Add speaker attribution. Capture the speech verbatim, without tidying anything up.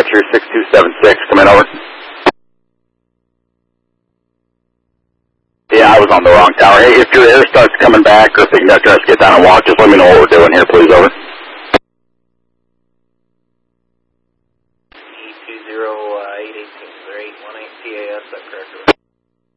Speaker 1: six two seven six, coming over. Yeah, I was on the wrong tower. Hey, if your air starts coming back or if the conductor has to get down and walk, just let me know what we're doing here, please, over.
Speaker 2: E two zero eight eighteen, or eight one eight T A S, that's correct.